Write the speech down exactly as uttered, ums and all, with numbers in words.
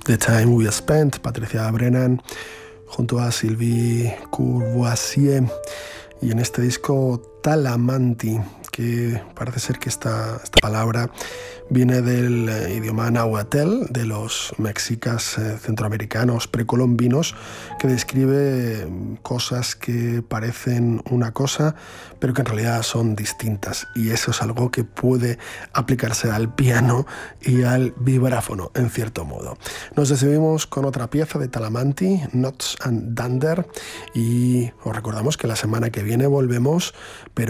The Time We Spent, Patricia Brennan, junto a Sylvie Courvoisier, y en este disco Talamanti, que parece ser que esta, esta palabra viene del eh, idioma nahuatl, de los mexicas eh, centroamericanos precolombinos, que describe cosas que parecen una cosa, pero que en realidad son distintas. Y eso es algo que puede aplicarse al piano y al vibráfono, en cierto modo. Nos despedimos con otra pieza de Talamanti, Knots and Dander, y os recordamos que la semana que viene volvemos, pero